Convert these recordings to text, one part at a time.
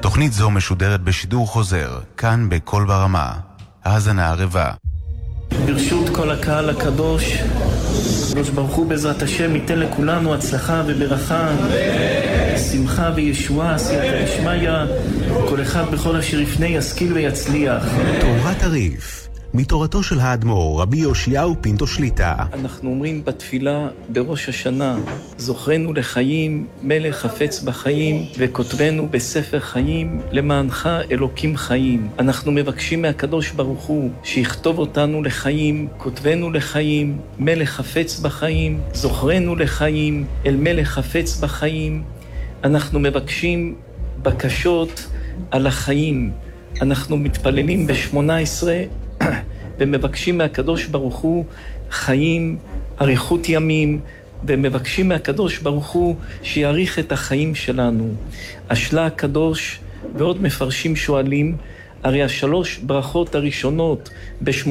תוכנית זו משודרת בשידור חוזר, כאן בכל ברמה. האזנה ערבה. ברשות כל הקהל הקדוש, הקדוש ברוך הוא בעזרת השם ייתן לכולנו הצלחה וברכה, שמחה וישועה, סייעתא דשמיא, כל אחד בכל אשר יפנה ישכיל ויצליח. תורת הריף, מתורתו של האדמו"ר רבי יאשיהו פינטו שליטא. אנחנו אומרים בתפילה בראש השנה, זוכרנו לחיים, מלך חפץ בחיים, וכותבנו בספר חיים, למענך אלוקים חיים. אנחנו מבקשים מהקדוש ברוך הוא שיכתוב אותנו לחיים, כותבנו לחיים, מלך חפץ בחיים, זוכרנו לחיים, אל מלך חפץ בחיים. אנחנו מבקשים בקשות על החיים. אנחנו מתפללים ב-18 ומבקשים מהקדוש ברוך הוא חיים, אריכות ימים, ומבקשים מהקדוש ברוך הוא שיאריך את החיים שלנו. השלה הקדוש ועוד מפרשים שואלים, הרי השלוש ברכות הראשונות ב-18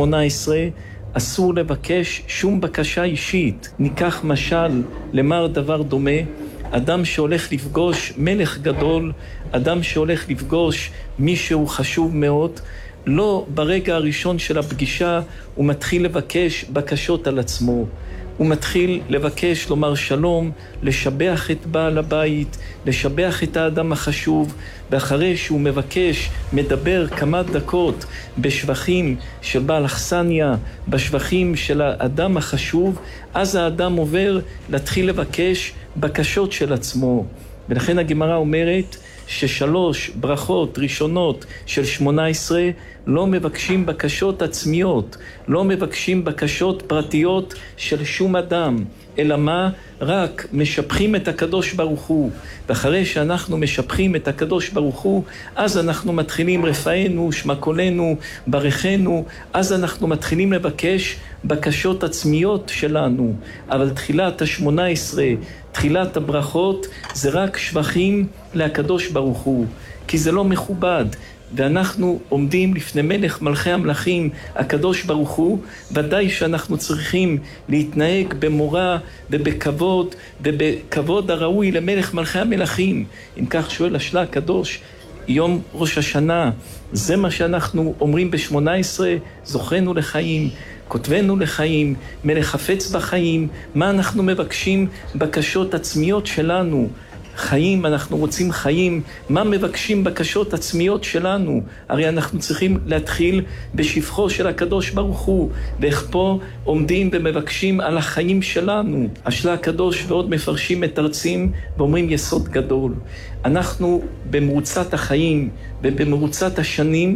אסור לבקש שום בקשה אישית. ניקח משל למר דבר דומה, אדם שהולך לפגוש מלך גדול, אדם שהולך לפגוש מישהו חשוב מאוד, לא ברגע הראשון של הפגישה הוא מתחיל לבקש בקשות על עצמו. הוא מתחיל לבקש לומר שלום, לשבח את בעל הבית, לשבח את האדם החשוב, ואחרי שהוא מבקש, מדבר כמה דקות בשבחים של בעל אכסניה, בשבחים של האדם החשוב, אז האדם עובר להתחיל לבקש בקשות של עצמו. ולכן הגמרא אומרת ששלוש ברכות ראשונות של 18 לא מבקשים בקשות עצמיות, לא מבקשים בקשות פרטיות של שום אדם, אלא מה? רק משבחים את הקדוש ברוך הוא. ואחרי שאנחנו משבחים את הקדוש ברוך הוא, אז אנחנו מתחילים רפאנו, שמקולנו, ברכנו, אז אנחנו מתחילים לבקש בקשות עצמיות שלנו. אבל תחילת ה-18, תחילת הברכות, זה רק שבחים לקדוש ברוך הוא, כי זה לא מכובד. ואנחנו עומדים לפני מלך מלכי המלכים, הקדוש ברוך הוא, ודאי שאנחנו צריכים להתנהג במורא ובכבוד, ובכבוד הראוי למלך מלכי המלכים. אם כך שואל השלה הקדוש, יום ראש השנה, זה מה שאנחנו אומרים ב-18, זוכרנו לחיים, כותבנו לחיים, מלך חפץ בחיים. מה אנחנו מבקשים? בקשות עצמיות שלנו. חיים, אנחנו רוצים חיים. מה מבקשים בקשות עצמיות שלנו? הרי אנחנו צריכים להתחיל בשבחו של הקדוש ברוך הוא, ואיך פה עומדים ומבקשים על החיים שלנו. השלה הקדוש ועוד מפרשים מתרצים ואומרים יסוד גדול. אנחנו במרוצת החיים ובמרוצת השנים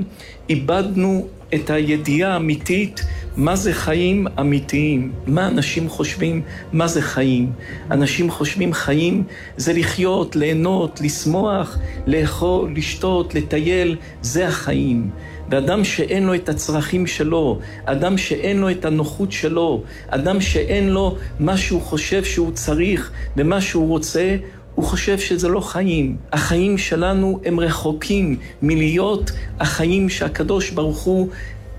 איבדנו את הידיעה האמיתית מה זה חיים אמיתיים. מה אנשים חושבים? מה זה חיים? אנשים חושבים חיים זה לחיות, ליהנות, לשמוח, לאכול, לשתות, לטייל, זה החיים. ואדם שאין לו את הצרכים שלו, אדם שאין לו את הנוחות שלו, אדם שאין לו מה שהוא חושב שהוא צריך ומה שהוא רוצה, הוא חושב שזה לא חיים. החיים שלנו הם רחוקים מלהיות החיים שהקדוש ברוך הוא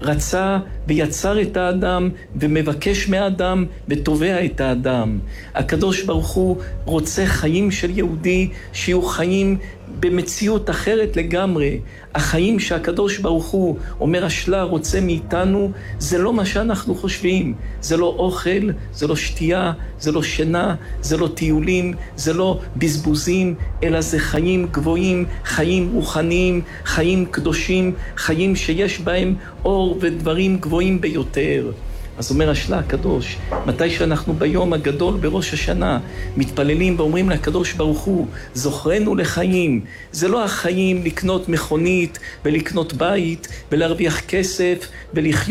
רצה ויצר את האדם ומבקש מהאדם ותובע את האדם. הקדוש ברוך הוא רוצה חיים של יהודי שיהיו חיים במציאות אחרת לגמרי. החיים שהקדוש ברוך הוא אומר השלה רוצה מאיתנו, זה לא מה שאנחנו חושבים. זה לא אוכל, זה לא שתייה, זה לא שינה, זה לא טיולים, זה לא בזבוזים, אלא זה חיים גבוהים, חיים רוחניים, חיים קדושים, חיים שיש בהם אור ודברים גבוהים ביותר. אז אומר השלה הקדוש, מתי שאנחנו ביום הגדול בראש השנה מתפללים ואומרים לקדוש ברוך הוא, זוכרנו לחיים. זה לא החיים לקנות מכונית ולקנות בית ולהרוויח כסף ולחיות